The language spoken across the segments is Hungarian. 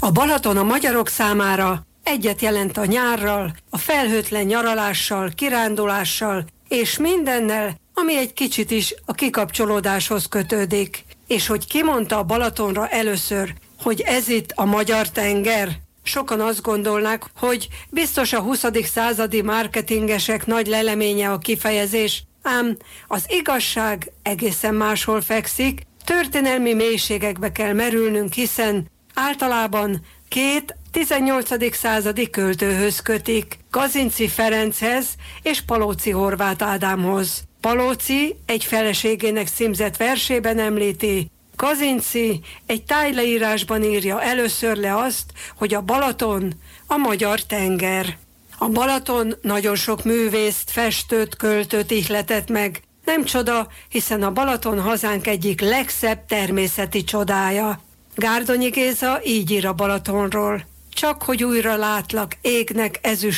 A Balaton a magyarok számára egyet jelent a nyárral, a felhőtlen nyaralással, kirándulással és mindennel, ami egy kicsit is a kikapcsolódáshoz kötődik. És hogy ki mondta a Balatonra először, hogy ez itt a magyar tenger? Sokan azt gondolnák, hogy biztos a 20. századi marketingesek nagy leleménye a kifejezés, ám az igazság egészen máshol fekszik, történelmi mélységekbe kell merülnünk, hiszen általában két 18. századi költőhöz kötik, Kazinczy Ferenchez és Palóczy Horváth Ádámhoz. Palóczy egy feleségének címzett versében említi, Kazinczy egy tájleírásban írja először le azt, hogy a Balaton a magyar tenger. A Balaton nagyon sok művészt, festőt, költőt ihletett meg. Nem csoda, hiszen a Balaton hazánk egyik legszebb természeti csodája. Gárdonyi Géza így ír a Balatonról. Csak hogy újra látlak, égnek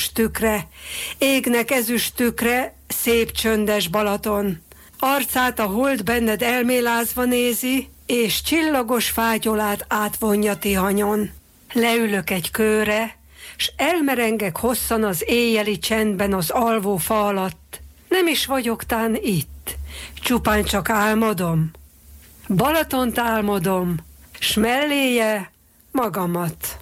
ezüstükre, szép csöndes Balaton. Arcát a hold benned elmélázva nézi, és csillagos fátyolát átvonja Tihanyon. Leülök egy kőre, s elmerengek hosszan az éjjeli csendben az alvó fa alatt. Nem is vagyok tán itt, csupán csak álmodom. Balatont álmodom, s melléje magamat.